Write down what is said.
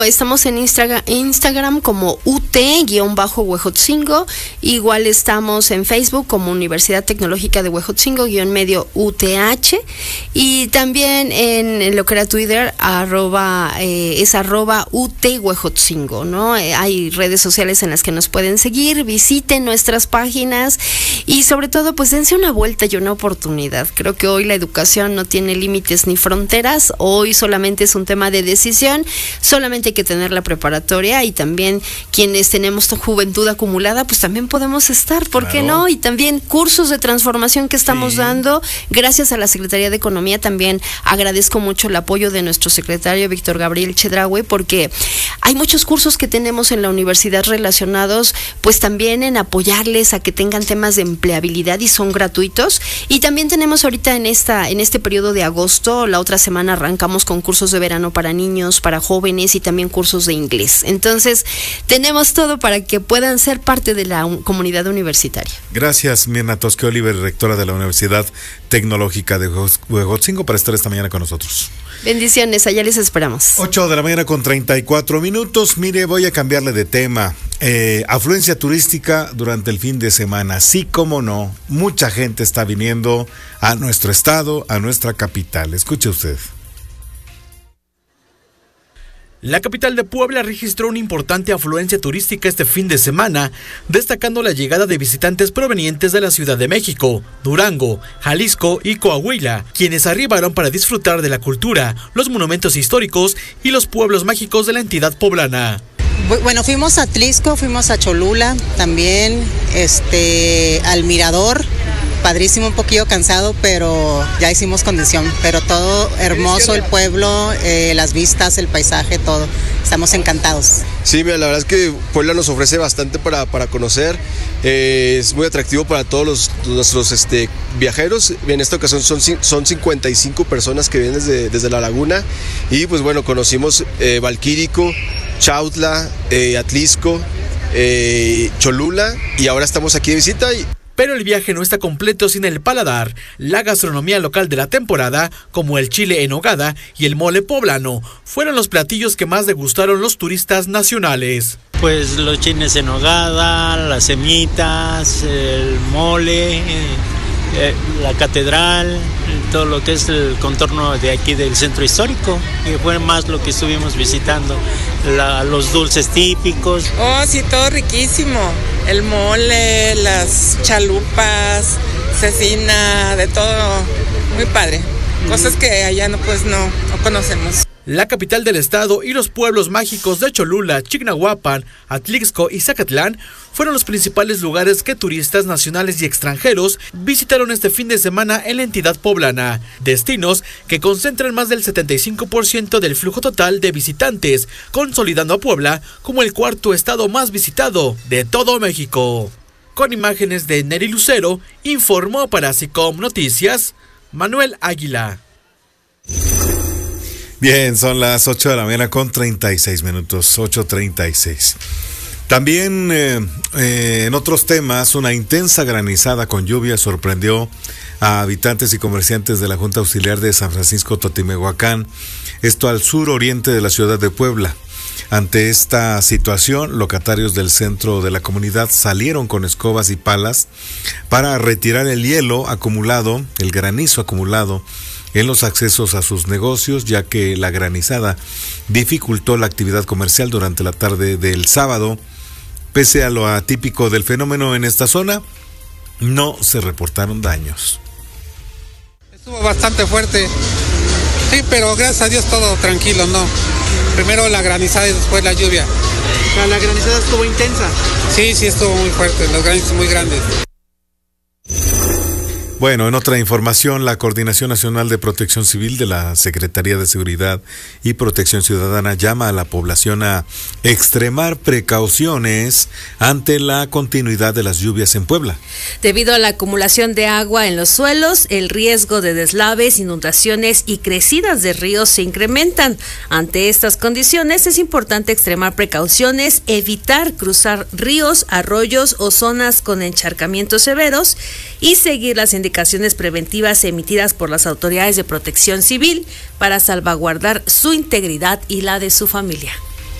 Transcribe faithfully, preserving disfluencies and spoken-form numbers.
Estamos en Instagram, Instagram como U T-Huejotzingo, igual estamos en Facebook como Universidad Tecnológica de Huejotzingo-medio U T H, y también en lo que era Twitter, arroba, eh, es arroba U T Huejotzingo, ¿no? Eh, hay redes sociales en las que nos pueden seguir, visiten nuestras páginas y sobre todo pues dense una vuelta y una oportunidad. Creo que hoy la educación no tiene límites ni fronteras, hoy solamente es un tema de decisión, solamente que tener la preparatoria, y también quienes tenemos juventud acumulada, pues también podemos estar, ¿por claro. qué no? Y también cursos de transformación que estamos sí. dando, gracias a la Secretaría de Economía. También agradezco mucho el apoyo de nuestro secretario Víctor Gabriel Chedraui, porque hay muchos cursos que tenemos en la universidad relacionados, pues también en apoyarles a que tengan temas de empleabilidad y son gratuitos. Y también tenemos ahorita en esta, en este periodo de agosto, la otra semana arrancamos con cursos de verano para niños, para jóvenes y también cursos de inglés. Entonces, tenemos todo para que puedan ser parte de la un, comunidad universitaria. Gracias, Mirna Tosque Oliver, rectora de la Universidad Tecnológica de Huejotzingo, por estar esta mañana con nosotros. Bendiciones, allá les esperamos. ocho de la mañana con treinta y cuatro minutos. Mire, voy a cambiarle de tema. Eh, afluencia turística durante el fin de semana. Sí, cómo no, mucha gente está viniendo a nuestro estado, a nuestra capital. Escuche usted. La capital de Puebla registró una importante afluencia turística este fin de semana, destacando la llegada de visitantes provenientes de la Ciudad de México, Durango, Jalisco y Coahuila, quienes arribaron para disfrutar de la cultura, los monumentos históricos y los pueblos mágicos de la entidad poblana. Bueno, fuimos a Atlixco, fuimos a Cholula también, este, al Mirador. Padrísimo, un poquillo cansado, pero ya hicimos condición, pero todo hermoso, el pueblo, eh, las vistas, el paisaje, todo, estamos encantados. Sí, mira, la verdad es que Puebla nos ofrece bastante para, para conocer, eh, es muy atractivo para todos los, nuestros este, viajeros. En esta ocasión son, son cincuenta y cinco personas que vienen desde, desde la laguna, y pues bueno, conocimos eh, Valquírico, Chautla, eh, Atlixco, eh, Cholula, y ahora estamos aquí de visita. Y pero el viaje no está completo sin el paladar. La gastronomía local de la temporada, como el chile en nogada y el mole poblano, fueron los platillos que más degustaron los turistas nacionales. Pues los chiles en nogada, las semitas, el mole, eh, la catedral, todo lo que es el contorno de aquí del centro histórico, que fue más lo que estuvimos visitando, la, los dulces típicos. Oh, sí, todo riquísimo, el mole, las chalupas, cecina, de todo, muy padre, cosas que allá no, pues no, no conocemos. La capital del estado y los pueblos mágicos de Cholula, Chignahuapan, Atlixco y Zacatlán fueron los principales lugares que turistas nacionales y extranjeros visitaron este fin de semana en la entidad poblana. Destinos que concentran más del setenta y cinco por ciento del flujo total de visitantes, consolidando a Puebla como el cuarto estado más visitado de todo México. Con imágenes de Neri Lucero, informó para SICOM Noticias, Manuel Águila. Bien, son las ocho de la mañana con treinta y seis minutos, ocho treinta y seis. También eh, eh, en otros temas, una intensa granizada con lluvia sorprendió a habitantes y comerciantes de la Junta Auxiliar de San Francisco Totimehuacán, esto al sur oriente de la ciudad de Puebla. Ante esta situación, locatarios del centro de la comunidad salieron con escobas y palas para retirar el hielo acumulado, el granizo acumulado en los accesos a sus negocios, ya que la granizada dificultó la actividad comercial durante la tarde del sábado. Pese a lo atípico del fenómeno en esta zona, no se reportaron daños. Estuvo bastante fuerte, sí, pero gracias a Dios todo tranquilo, ¿no? Primero la granizada y después la lluvia. ¿La, la granizada estuvo intensa? Sí, sí, estuvo muy fuerte, los granizos muy grandes. Bueno, en otra información, la Coordinación Nacional de Protección Civil de la Secretaría de Seguridad y Protección Ciudadana llama a la población a extremar precauciones ante la continuidad de las lluvias en Puebla. Debido a la acumulación de agua en los suelos, el riesgo de deslaves, inundaciones y crecidas de ríos se incrementan. Ante estas condiciones es importante extremar precauciones, evitar cruzar ríos, arroyos o zonas con encharcamientos severos y seguir las indicaciones indicaciones preventivas emitidas por las autoridades de protección civil para salvaguardar su integridad y la de su familia.